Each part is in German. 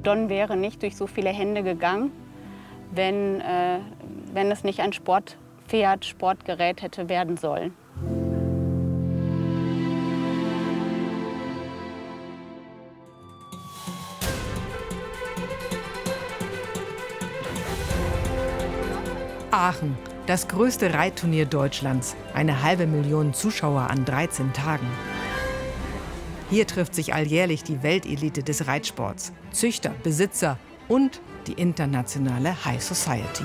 Don wäre nicht durch so viele Hände gegangen, wenn es nicht ein Sportpferd, Sportgerät hätte werden sollen. Aachen, das größte Reitturnier Deutschlands. 500.000 Zuschauer an 13 Tagen. Hier trifft sich alljährlich die Weltelite des Reitsports. Züchter, Besitzer und die internationale High Society.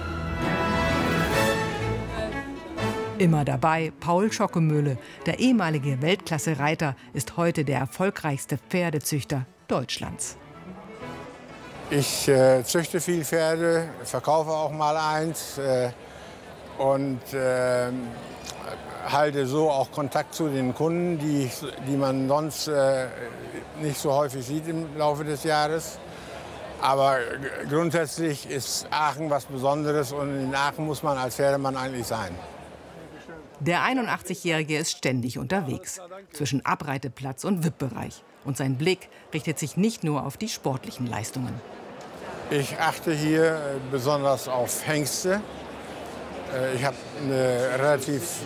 Immer dabei Paul Schockemöhle. Der ehemalige Weltklasse-Reiter ist heute der erfolgreichste Pferdezüchter Deutschlands. Ich züchte viel Pferde, verkaufe auch mal eins und halte so auch Kontakt zu den Kunden, die man sonst nicht so häufig sieht im Laufe des Jahres. Aber grundsätzlich ist Aachen was Besonderes und in Aachen muss man als Pferdemann eigentlich sein. Der 81-Jährige ist ständig unterwegs, zwischen Abreiteplatz und VIP-Bereich. Und sein Blick richtet sich nicht nur auf die sportlichen Leistungen. Ich achte hier besonders auf Hengste. Ich habe eine relativ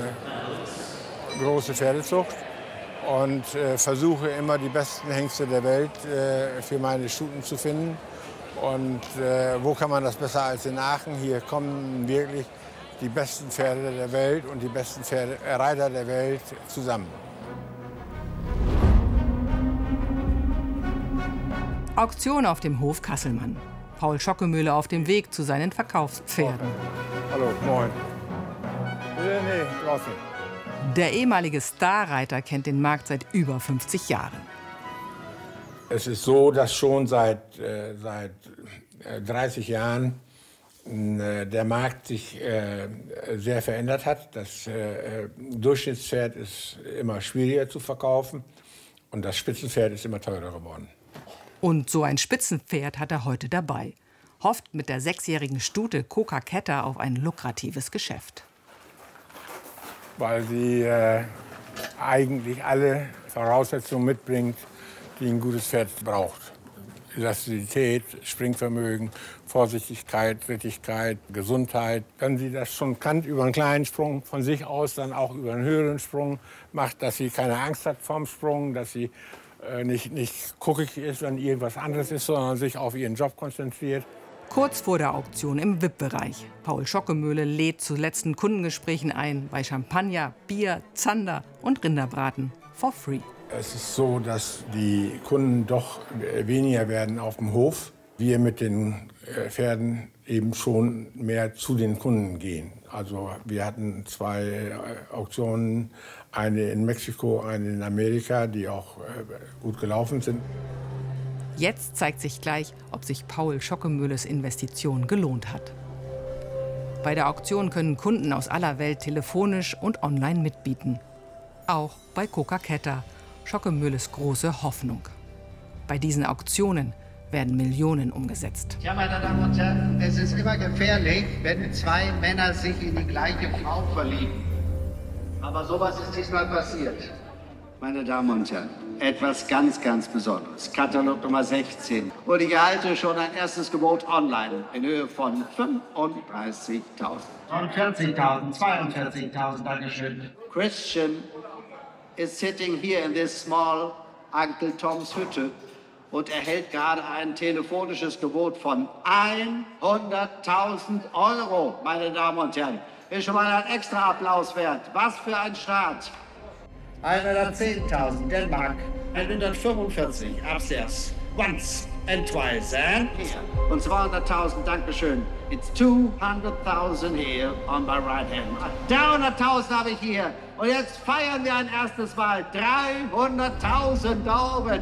große Pferdezucht und versuche immer die besten Hengste der Welt für meine Stuten zu finden. Und wo kann man das besser als in Aachen? Hier kommen wirklich die besten Pferde der Welt und die besten Reiter der Welt zusammen. Auktion auf dem Hof Kasselmann. Paul Schockemöhle auf dem Weg zu seinen Verkaufspferden. Hallo, moin. Nee, draußen. Der ehemalige Starreiter kennt den Markt seit über 50 Jahren. Es ist so, dass schon seit 30 Jahren der Markt sich sehr verändert hat. Das Durchschnittspferd ist immer schwieriger zu verkaufen und das Spitzenpferd ist immer teurer geworden. Und so ein Spitzenpferd hat er heute dabei. Hofft mit der 6-jährigen Stute Coca Ketta auf ein lukratives Geschäft. Weil sie eigentlich alle Voraussetzungen mitbringt, die ein gutes Pferd braucht. Elastizität, Springvermögen, Vorsichtigkeit, Rittigkeit, Gesundheit. Wenn sie das schon kann, über einen kleinen Sprung von sich aus, dann auch über einen höheren Sprung macht, dass sie keine Angst hat vorm Sprung, dass sie nicht guckig ist, wenn irgendwas anderes ist, sondern sich auf ihren Job konzentriert. Kurz vor der Auktion im VIP-Bereich. Paul Schockemöhle lädt zu letzten Kundengesprächen ein bei Champagner, Bier, Zander und Rinderbraten for free. Es ist so, dass die Kunden doch weniger werden auf dem Hof. Wir mit den Pferden eben schon mehr zu den Kunden gehen. Also wir hatten 2 Auktionen, eine in Mexiko, eine in Amerika, die auch gut gelaufen sind. Jetzt zeigt sich gleich, ob sich Paul Schockemöhles Investition gelohnt hat. Bei der Auktion können Kunden aus aller Welt telefonisch und online mitbieten. Auch bei Coca Ketta, Schockemöhles große Hoffnung. Bei diesen Auktionen werden Millionen umgesetzt. Ja, meine Damen und Herren, es ist immer gefährlich, wenn 2 Männer sich in die gleiche Frau verlieben. Aber sowas ist diesmal passiert. Meine Damen und Herren, etwas ganz, ganz Besonderes. Katalog Nummer 16. Und ich erhalte schon ein erstes Gebot online in Höhe von 35.000. 49.000, 42.000, Dankeschön. Christian is sitting here in this small Uncle Toms Hütte und erhält gerade ein telefonisches Gebot von 100.000 €, meine Damen und Herren. Ist schon mal ein extra Applaus wert. Was für ein Start. 110.000 Dänemark, 145 upstairs, once and twice and here. Und 200.000, Dankeschön. It's 200.000 here on my right hand. 300.000 habe ich hier. Und jetzt feiern wir ein erstes Mal. 300.000 da oben.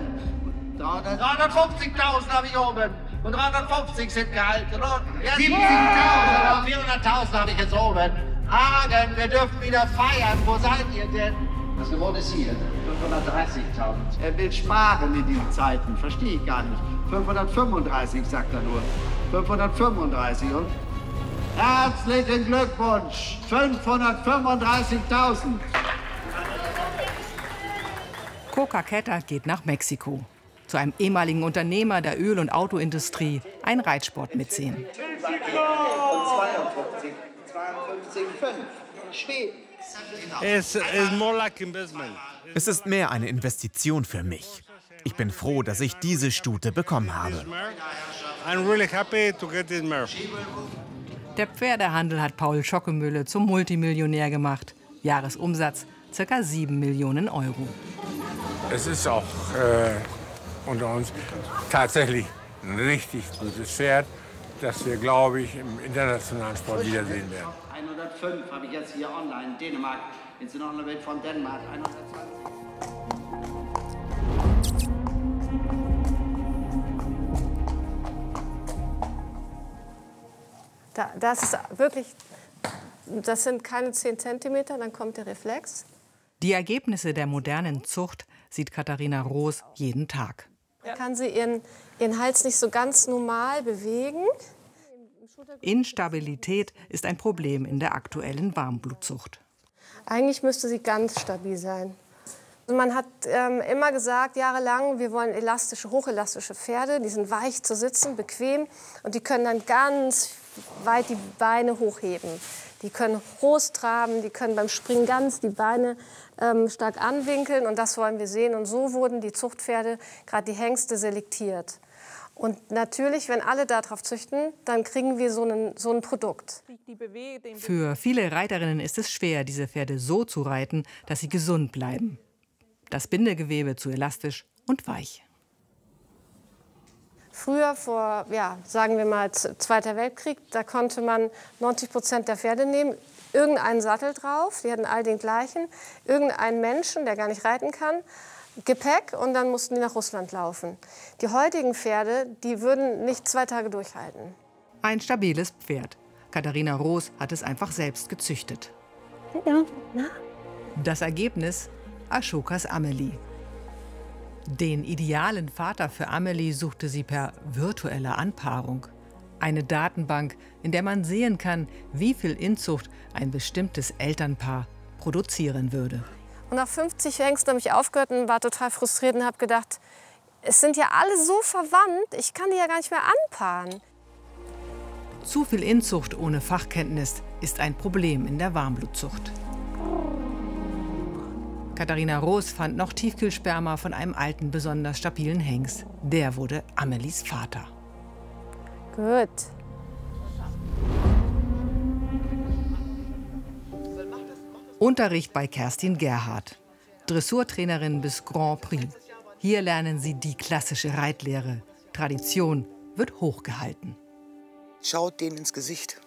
350.000 habe ich oben. Und 350 sind gehalten. Und 70.000 und 400.000 habe ich jetzt oben. Hagen, wir dürfen wieder feiern. Wo seid ihr denn? Das Gebot ist hier. 530.000. Er will sparen in diesen Zeiten. Verstehe ich gar nicht. 535 sagt er nur. 535 und herzlichen Glückwunsch. 535.000. Coca Ketta geht nach Mexiko. Zu einem ehemaligen Unternehmer der Öl- und Autoindustrie, ein Reitsportmäzen. 52, 52,5. Es ist mehr eine Investition für mich. Ich bin froh, dass ich diese Stute bekommen habe. Der Pferdehandel hat Paul Schockemöhle zum Multimillionär gemacht. Jahresumsatz ca. 7 Millionen Euro. Es ist auch unter uns tatsächlich ein richtig gutes Pferd, das wir, glaube ich, im internationalen Sport wiedersehen werden. 105 habe ich jetzt hier online, Dänemark. Jetzt sind noch eine Welt von Dänemark. 120. Das ist wirklich, das sind keine 10 Zentimeter, dann kommt der Reflex. Die Ergebnisse der modernen Zucht sieht Katharina Roos jeden Tag. Da kann sie ihren Hals nicht so ganz normal bewegen. Instabilität ist ein Problem in der aktuellen Warmblutzucht. Eigentlich müsste sie ganz stabil sein. Man hat immer gesagt, jahrelang, wir wollen hochelastische Pferde. Die sind weich zu sitzen, bequem und die können dann ganz weit die Beine hochheben. Die können groß traben, die können beim Springen ganz die Beine stark anwinkeln und das wollen wir sehen. Und so wurden die Zuchtpferde, gerade die Hengste, selektiert. Und natürlich, wenn alle darauf züchten, dann kriegen wir so ein Produkt. Für viele Reiterinnen ist es schwer, diese Pferde so zu reiten, dass sie gesund bleiben. Das Bindegewebe zu elastisch und weich. Früher, vor, sagen wir mal, Zweiter Weltkrieg, da konnte man 90% der Pferde nehmen, irgendeinen Sattel drauf, die hatten all den gleichen, irgendeinen Menschen, der gar nicht reiten kann, Gepäck und dann mussten die nach Russland laufen. Die heutigen Pferde, die würden nicht 2 Tage durchhalten. Ein stabiles Pferd. Katharina Roos hat es einfach selbst gezüchtet. Ja. Das Ergebnis? Ashokas Amelie. Den idealen Vater für Amelie suchte sie per virtueller Anpaarung. Eine Datenbank, in der man sehen kann, wie viel Inzucht ein bestimmtes Elternpaar produzieren würde. Und nach 50 Hengsten habe ich aufgehört und war total frustriert und habe gedacht, es sind ja alle so verwandt, ich kann die ja gar nicht mehr anpaaren. Zu viel Inzucht ohne Fachkenntnis ist ein Problem in der Warmblutzucht. Katharina Roos fand noch Tiefkühlsperma von einem alten, besonders stabilen Hengst. Der wurde Amelies Vater. Gut. Unterricht bei Kerstin Gerhardt. Dressurtrainerin bis Grand Prix. Hier lernen sie die klassische Reitlehre. Tradition wird hochgehalten. Schaut denen ins Gesicht.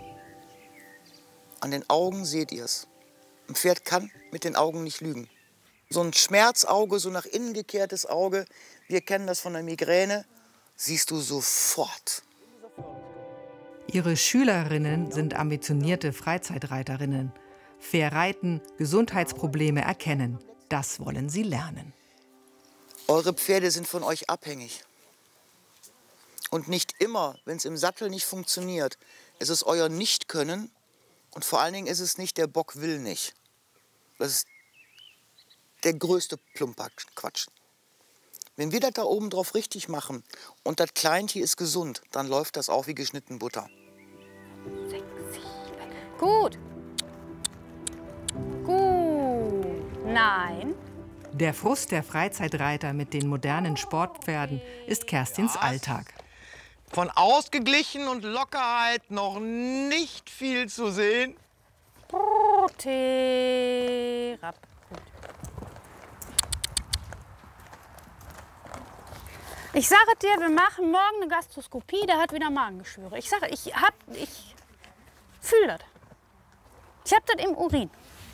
An den Augen seht ihr es. Ein Pferd kann mit den Augen nicht lügen. So ein Schmerzauge, so nach innen gekehrtes Auge, wir kennen das von der Migräne, siehst du sofort. Ihre Schülerinnen sind ambitionierte Freizeitreiterinnen. Fair reiten, Gesundheitsprobleme erkennen, das wollen sie lernen. Eure Pferde sind von euch abhängig. Und nicht immer, wenn es im Sattel nicht funktioniert, ist es euer Nichtkönnen. Und vor allen Dingen ist es nicht, der Bock will nicht. Das ist der größte Plumperquatsch. Wenn wir das da oben drauf richtig machen und das Kleintier ist gesund, dann läuft das auch wie geschnitten Butter. 6, 7. Gut. Gut. Nein. Der Frust der Freizeitreiter mit den modernen Sportpferden ist Kerstins Alltag. Von Ausgeglichen und Lockerheit noch nicht viel zu sehen. Therap. Gut. Ich sage dir, wir machen morgen eine Gastroskopie, der hat wieder Magengeschwüre. Ich sage, ich fühle das. Ich habe das im Urin.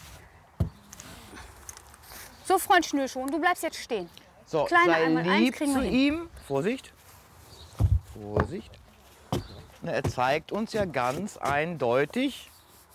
So, Freund Schnürschuh, und du bleibst jetzt stehen. So, Kleine sei einmal lieb kriegen zu wir hin. ihm. Vorsicht. Vorsicht. Na, er zeigt uns ja ganz eindeutig,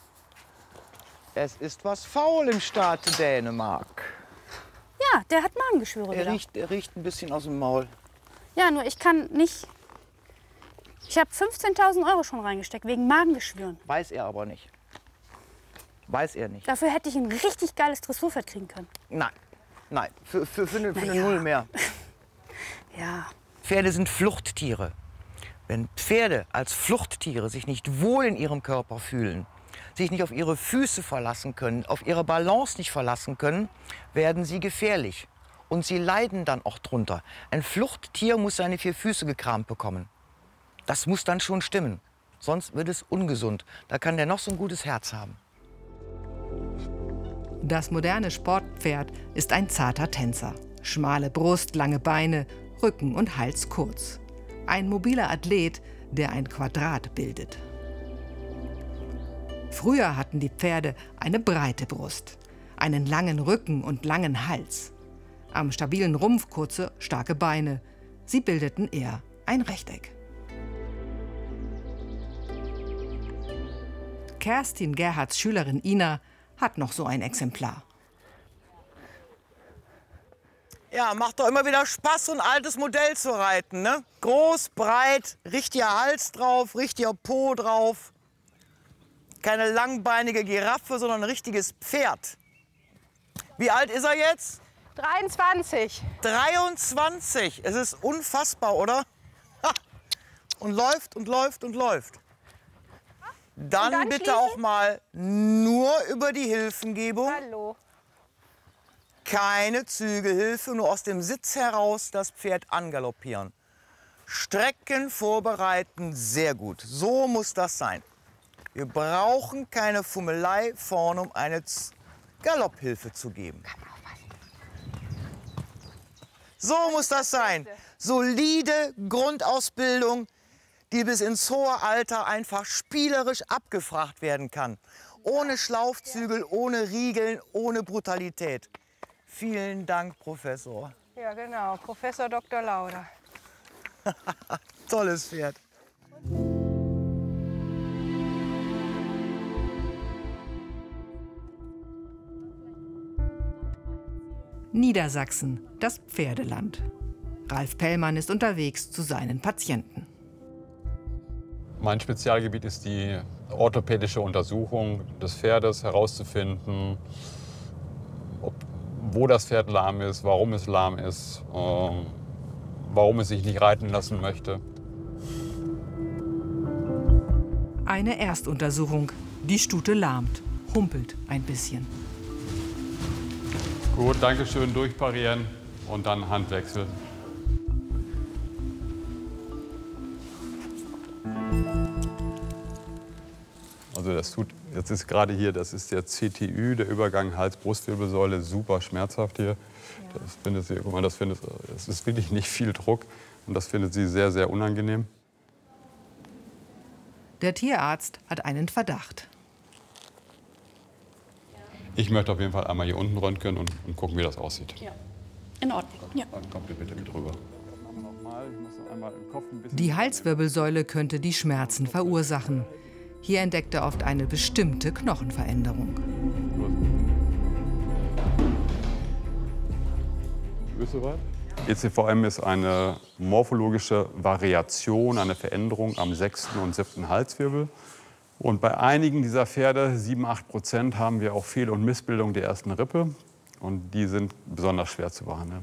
es ist was faul im Staate Dänemark. Ja, der hat Magengeschwüre wieder. Er riecht ein bisschen aus dem Maul. Ja, nur ich kann nicht. Ich habe 15.000 € schon reingesteckt wegen Magengeschwüren. Weiß er aber nicht. Weiß er nicht. Dafür hätte ich ein richtig geiles Dressurpferd kriegen können. Nein, nein, für eine Null mehr. Ja. Pferde sind Fluchttiere. Wenn Pferde als Fluchttiere sich nicht wohl in ihrem Körper fühlen, sich nicht auf ihre Füße verlassen können, auf ihre Balance nicht verlassen können, werden sie gefährlich. Und sie leiden dann auch drunter. Ein Fluchttier muss seine 4 Füße gekramt bekommen. Das muss dann schon stimmen. Sonst wird es ungesund. Da kann der noch so ein gutes Herz haben. Das moderne Sportpferd ist ein zarter Tänzer. Schmale Brust, lange Beine, Rücken und Hals kurz. Ein mobiler Athlet, der ein Quadrat bildet. Früher hatten die Pferde eine breite Brust, einen langen Rücken und langen Hals. Am stabilen Rumpf kurze, starke Beine. Sie bildeten eher ein Rechteck. Kerstin Gerhards Schülerin Ina hat noch so ein Exemplar. Ja, macht doch immer wieder Spaß, so ein altes Modell zu reiten, ne? Groß, breit, richtiger Hals drauf, richtiger Po drauf. Keine langbeinige Giraffe, sondern ein richtiges Pferd. Wie alt ist er jetzt? 23. 23. Es ist unfassbar, oder? Ha. Und läuft und läuft und läuft. Dann bitte schließen? Auch mal nur über die Hilfengebung. Hallo. Keine Zügelhilfe, nur aus dem Sitz heraus das Pferd angaloppieren. Strecken vorbereiten, sehr gut. So muss das sein. Wir brauchen keine Fummelei vorne, um eine Galopphilfe zu geben. So muss das sein. Solide Grundausbildung, die bis ins hohe Alter einfach spielerisch abgefragt werden kann. Ohne Schlaufzügel, ohne Riegeln, ohne Brutalität. Vielen Dank, Professor. Ja, genau. Professor Dr. Lauder. Tolles Pferd. Niedersachsen, das Pferdeland. Ralf Pellmann ist unterwegs zu seinen Patienten. Mein Spezialgebiet ist die orthopädische Untersuchung des Pferdes, herauszufinden, wo das Pferd lahm ist, warum es lahm ist, warum es sich nicht reiten lassen möchte. Eine Erstuntersuchung. Die Stute lahmt, humpelt ein bisschen. Gut, danke schön, durchparieren und dann Handwechsel. Also das tut, jetzt ist gerade hier, das ist der CTÜ, der Übergang Hals-Brustwirbelsäule, super schmerzhaft hier. Ja. Das findet sie, guck mal, das ist wirklich nicht viel Druck und das findet sie sehr, sehr unangenehm. Der Tierarzt hat einen Verdacht. Ich möchte auf jeden Fall einmal hier unten röntgen und gucken, wie das aussieht. Ja, in Ordnung. Ja. Dann kommt ihr bitte mit rüber. Die Halswirbelsäule könnte die Schmerzen verursachen. Hier entdeckt er oft eine bestimmte Knochenveränderung. Bist du weit? ECVM ist eine morphologische Variation, eine Veränderung am 6. und 7. Halswirbel. Und bei einigen dieser Pferde, 7–8%, haben wir auch Fehl- und Missbildung der ersten Rippe. Und die sind besonders schwer zu behandeln.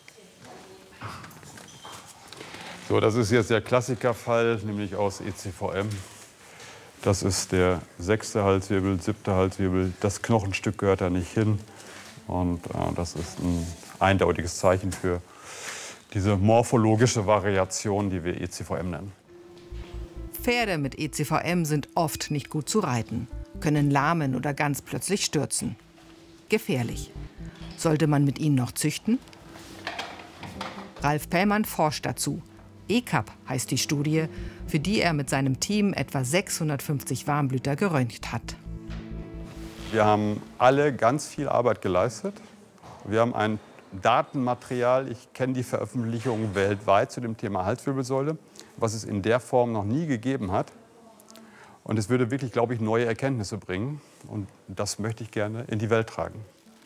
So, das ist jetzt der Klassikerfall, nämlich aus ECVM. Das ist der 6. Halswirbel, 7. Halswirbel. Das Knochenstück gehört da nicht hin. Und das ist ein eindeutiges Zeichen für diese morphologische Variation, die wir ECVM nennen. Pferde mit ECVM sind oft nicht gut zu reiten, können lahmen oder ganz plötzlich stürzen. Gefährlich. Sollte man mit ihnen noch züchten? Ralf Pellmann forscht dazu. ECAP heißt die Studie, für die er mit seinem Team etwa 650 Warmblüter geröntgt hat. Wir haben alle ganz viel Arbeit geleistet. Wir haben ein Datenmaterial, ich kenne die Veröffentlichungen weltweit zu dem Thema Halswirbelsäule, was es in der Form noch nie gegeben hat. Und es würde wirklich, glaube ich, neue Erkenntnisse bringen. Und das möchte ich gerne in die Welt tragen.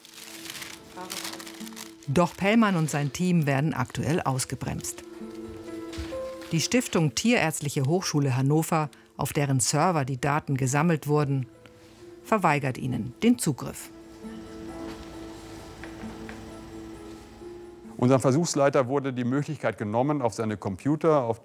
Doch Pellmann und sein Team werden aktuell ausgebremst. Die Stiftung Tierärztliche Hochschule Hannover, auf deren Server die Daten gesammelt wurden, verweigert ihnen den Zugriff. Unserem Versuchsleiter wurde die Möglichkeit genommen, auf seine Computer, auf